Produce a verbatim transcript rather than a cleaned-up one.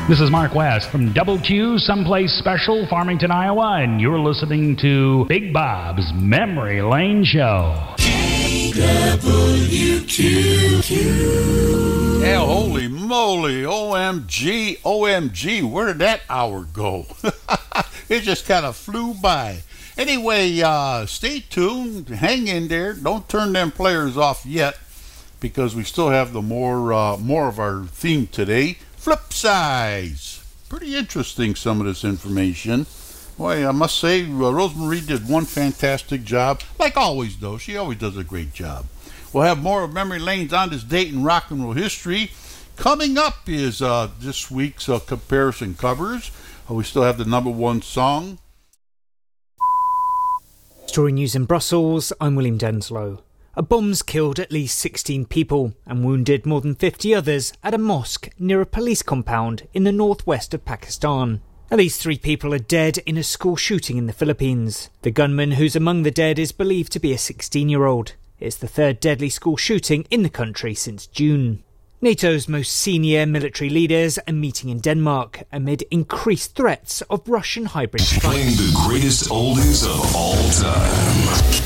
This is Mark West from Double Q, Someplace Special, Farmington, Iowa, and you're listening to Big Bob's Memory Lane Show. K W Q Q. Yeah, holy moly, O M G, O M G, where did that hour go? It just kind of flew by. Anyway, uh, stay tuned, hang in there, don't turn them players off yet, because we still have the more, uh, more of our theme today. Flip sides. Pretty interesting, some of this information. Boy, I must say, uh, Rosemary did one fantastic job. Like always, though. She always does a great job. We'll have more of Memory Lanes on this date in rock and roll history. Coming up is uh, this week's uh, comparison covers. Uh, we still have the number one song. Story news in Brussels, I'm William Denslow. A bomb's killed at least sixteen people and wounded more than fifty others at a mosque near a police compound in the northwest of Pakistan. At least three people are dead in a school shooting in the Philippines. The gunman who's among the dead is believed to be a sixteen-year-old. It's the third deadly school shooting in the country since June. NATO's most senior military leaders are meeting in Denmark amid increased threats of Russian hybrid strikes. Playing the greatest oldies of all time.